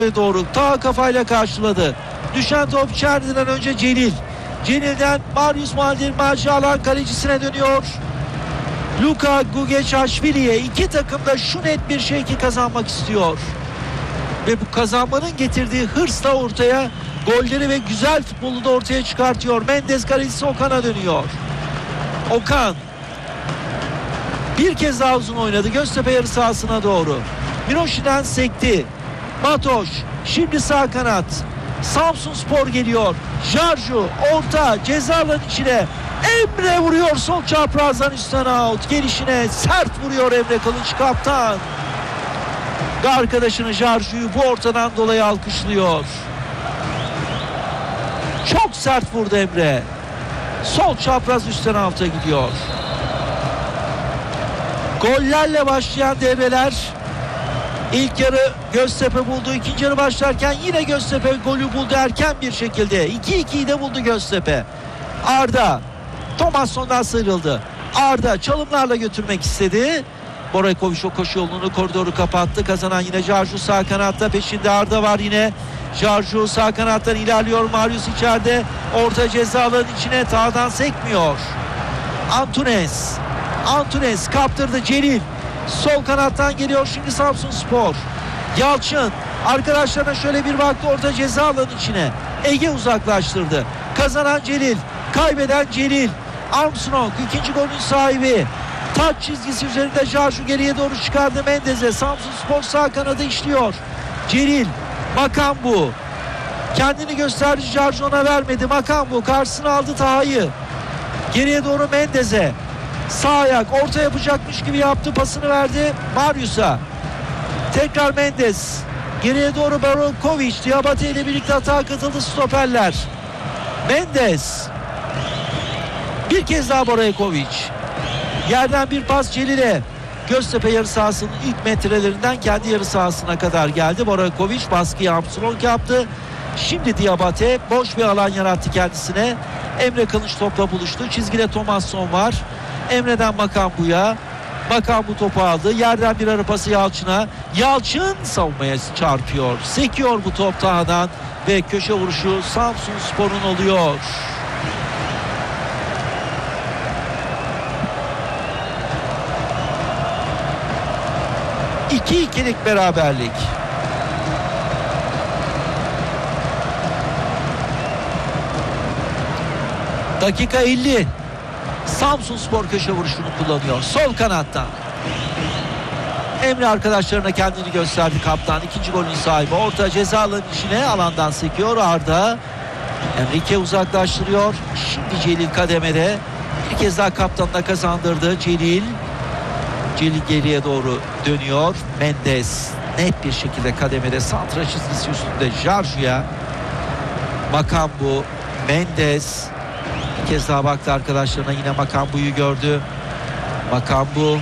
doğru ta kafayla karşıladı. Düşen top Çerdi'den önce Celil. Celil'den Marius Maldirmaci alan kalecisine dönüyor. Luka Gugeçaşvili'ye iki takım da şu net bir şey ki kazanmak istiyor. Ve bu kazanmanın getirdiği hırsla ortaya golleri ve güzel futbolu da ortaya çıkartıyor. Mendes kalecisi Okan'a dönüyor. Okan bir kez daha uzun oynadı. Göztepe yarı sahasına doğru. Miroşi'den sekti. Matoş şimdi sağ kanat. Samsunspor geliyor. Jarju orta ceza alanı içine. Emre vuruyor sol çaprazdan üstten out. Gelişine sert vuruyor Emre Kılıç kaptan. Ve arkadaşını Jarju'yu bu ortadan dolayı alkışlıyor. Çok sert vurdu Emre. Sol çapraz üstten out'a gidiyor. Gollerle başlayan devreler. İlk yarı Göztepe buldu. İkinci yarı başlarken yine Göztepe golü buldu erken bir şekilde. 2-2'yi de buldu Göztepe. Arda Tomasson'dan sıyrıldı. Arda çalımlarla götürmek istedi. Borakovic o koşu yolunu, koridoru kapattı. Kazanan yine Jarju sağ kanatta. Peşinde Arda var yine. Jarju sağ kanattan ilerliyor. Marius içeride. Orta ceza alanının içine tağdan sekmiyor. Antunes kaptırdı. Celil sol kanattan geliyor şimdi Samsunspor. Yalçın arkadaşlarına şöyle bir baktı, orta ceza alanının içine. Ege uzaklaştırdı. Kazanan Celil, kaybeden Celil. Armstrong ikinci golün sahibi. Taç çizgisi üzerinde Jarju geriye doğru çıkardı Mendes'e. Samsunspor sağ kanadı işliyor. Celil, Makambu kendini gösterdi, Jarju ona vermedi. Makambu karşısına aldı Taha'yı. Geriye doğru Mendes'e. Sağ ayak orta yapacakmış gibi yaptı, pasını verdi Marius'a. Tekrar Mendes. Geriye doğru Borakovic. Diabate ile birlikte atağa katıldı stoperler. Mendes. Bir kez daha Borakovic. Yerden bir pas Celil'e. Göztepe yarı sahasının ilk metrelerinden kendi yarı sahasına kadar geldi. Borakovic baskıyı Armstrong yaptı. Şimdi Diabate boş bir alan yarattı kendisine. Emre Kılıç topla buluştu. Çizgide Tomasson var. Emre'den Makambu'ya. Makambu topu aldı. Yerden bir ara pası Yalçın'a. Yalçın savunmaya çarpıyor. Sekiyor bu top Taha'dan ve köşe vuruşu Samsunspor'un oluyor. İkilik beraberlik. Dakika 50. Samsunspor köşe vuruşunu kullanıyor. Sol kanattan. Emre arkadaşlarına kendini gösterdi kaptan. İkinci golün sahibi. Orta ceza alanının içine alandan sekiyor Arda. Enrique uzaklaştırıyor. Şimdi Celil kademede. Bir kez daha kaptanına kazandırdı Celil. Celil geriye doğru dönüyor. Mendes net bir şekilde kademede. Santra çizgisi üstünde Jarju'ya. Makambu, Mendes. Bir kez daha baktı arkadaşlarına, yine Makambu'yu gördü. Makambu.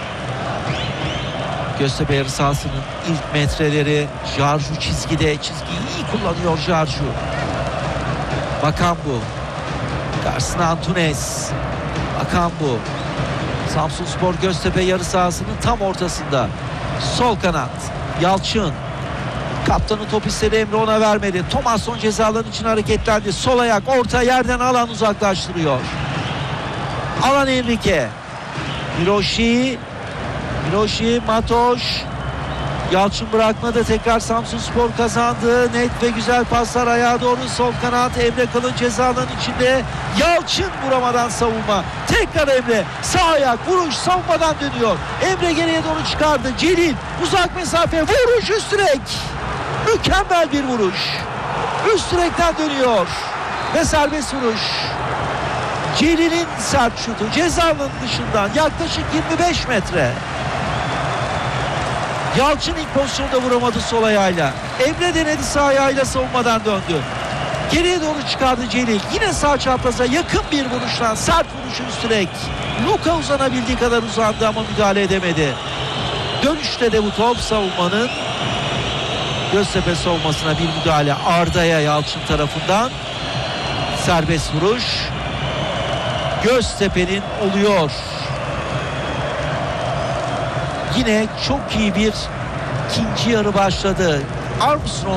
Göztepe yarı sahasının ilk metreleri. Jarju çizgide. Çizgiyi iyi kullanıyor Jarju. Makambu. Karşısına Antunes. Makambu. Samsunspor Göztepe yarı sahasının tam ortasında. Sol kanat. Yalçın. Kaptanı top istedi, Emre ona vermedi. Tomasson ceza alanı için hareketlendi. Sol ayak orta yerden alan uzaklaştırıyor. Alan Enrique. Miroşi, Matoş. Yalçın bırakmadı. Tekrar Samsunspor kazandı. Net ve güzel paslar ayağa doğru. Sol kanat Emre Kılın ceza alanı içinde. Yalçın vuramadan savunma. Tekrar Emre. Sağ ayak vuruş, savunmadan dönüyor. Emre geriye doğru çıkardı. Celil uzak mesafe vuruş, üst direk. Mükemmel bir vuruş. Üst direkten dönüyor. Ve serbest vuruş. Celil'in sert şutu. Ceza alanı dışından yaklaşık 25 metre. Yalçın ilk pozisyonda vuramadı sol ayağıyla. Emre denedi sağ ayağıyla, savunmadan döndü. Geriye doğru çıkardı Celil. Yine sağ çapraza yakın bir vuruştan sert vuruşu üst direk. Luka uzanabildiği kadar uzandı ama müdahale edemedi. Dönüşte de bu top savunmanın, Göztepe savunmasına bir müdahale Arda'ya Yalçın tarafından. Serbest vuruş Göztepe'nin oluyor. Yine çok iyi bir ikinci yarı başladı. Armstrong